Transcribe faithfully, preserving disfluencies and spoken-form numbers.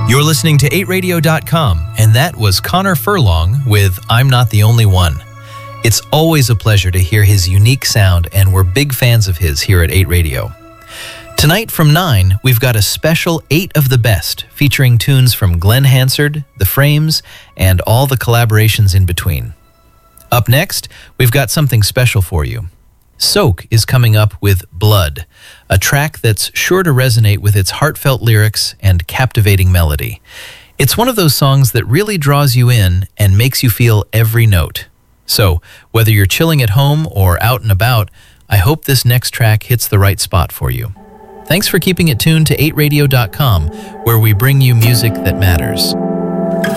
You're listening to eight radio dot com, and that was Connor Furlong with I'm Not the Only One. It's always a pleasure to hear his unique sound, and we're big fans of his here at eight Radio. Tonight from nine, we've got a special eight of the best, featuring tunes from Glenn Hansard, The Frames, and all the collaborations in between. Up next, we've got something special for you. Soak is coming up with Blood, a track that's sure to resonate with its heartfelt lyrics and captivating melody. It's one of those songs that really draws you in and makes you feel every note. So, whether you're chilling at home or out and about, I hope this next track hits the right spot for you. Thanks for keeping it tuned to eight radio dot com, where we bring you music that matters.